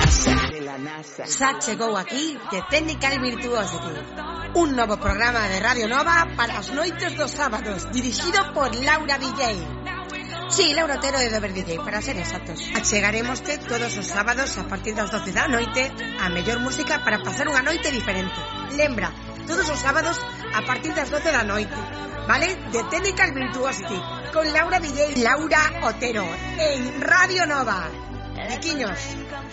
Xa chegou aquí The Technical Virtuosity, un novo programa de Radio Nova para as noites dos sábados, dirixido por Laura DJ. Sí, Laura Otero e Dover DJ, para ser exactos. Achegaremoste todos os sábados a partir das 12 da noite a mellor música para pasar unha noite diferente. Lembra, todos os sábados a partir das 12 da noite, vale? The Technical Virtuosity con Laura DJ, Laura Otero en Radio Nova. Riquiños.